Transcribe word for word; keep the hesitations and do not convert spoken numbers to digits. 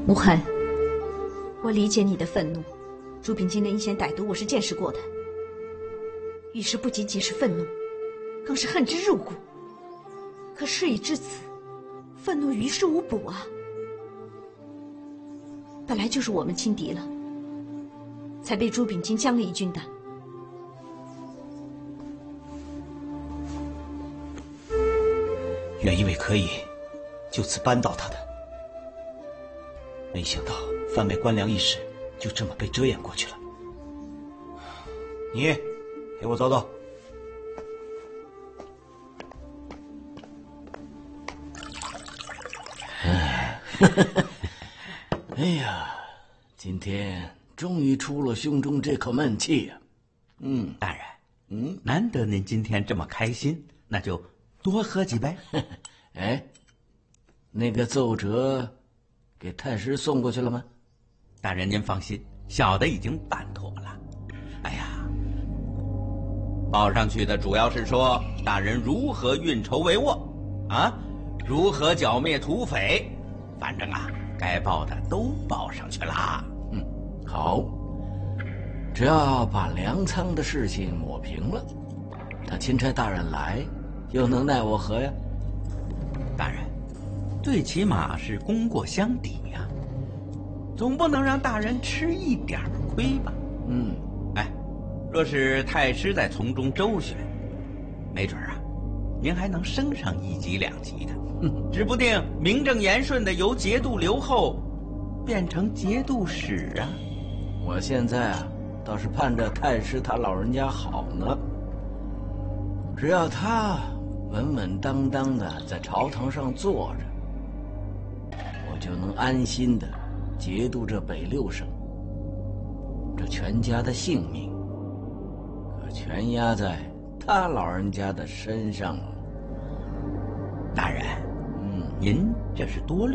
无痕，我理解你的愤怒。朱秉金的阴险歹毒，我是见识过的。遇事不仅仅是愤怒，更是恨之入骨。可事已至此，愤怒于事无补啊！本来就是我们轻敌了，才被朱秉金将了一军的。 原以为可以就此扳倒他的，没想到贩卖官粮一事就这么被遮掩过去了。你陪我走走。 哎呀，今天终于出了胸中这口闷气呀！ 嗯，大人，嗯，难得您今天这么开心，那就多喝几杯。 哎，那个奏折给太师送过去了吗？ 大人您放心，小的已经办妥了。哎呀，报上去的主要是说大人如何运筹帷幄，啊，如何剿灭土匪，反正啊，该报的都报上去了。 嗯，好，只要把粮仓的事情抹平了，他钦差大人来，又能奈我何呀？ 大人，最起码是功过相抵呀，总不能让大人吃一点亏吧？ 嗯， 哎，若是太师在从中周旋，没准啊，您还能升上一级两级的，指不定名正言顺的由节度留后变成节度使啊。 我现在啊，倒是盼着太师他老人家好呢。只要他稳稳当当的在朝堂上坐着，我就能安心的节度这北六省。这全家的性命，可全压在他老人家的身上了。 大人， 嗯， 您这是多虑。